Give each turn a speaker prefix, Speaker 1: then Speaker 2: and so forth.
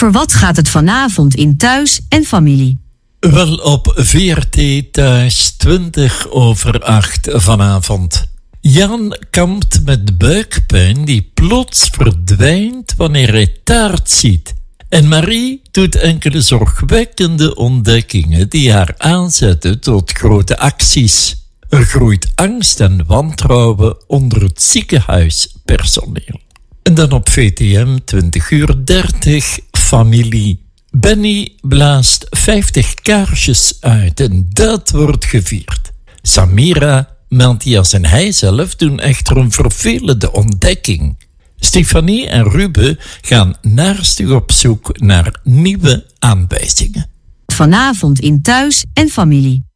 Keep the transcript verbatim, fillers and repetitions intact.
Speaker 1: Over wat gaat het vanavond in Thuis en Familie?
Speaker 2: Wel op V R T Thuis, twintig over acht vanavond. Jan kampt met buikpijn die plots verdwijnt wanneer hij taart ziet. En Marie doet enkele zorgwekkende ontdekkingen die haar aanzetten tot grote acties. Er groeit angst en wantrouwen onder het ziekenhuispersoneel. En dan op V T M twintig uur dertig, Familie. Benny blaast vijftig kaarsjes uit en dat wordt gevierd. Samira, Matthias en hij zelf doen echter een vervelende ontdekking. Stefanie en Ruben gaan naastig op zoek naar nieuwe aanwijzingen.
Speaker 1: Vanavond in Thuis en Familie.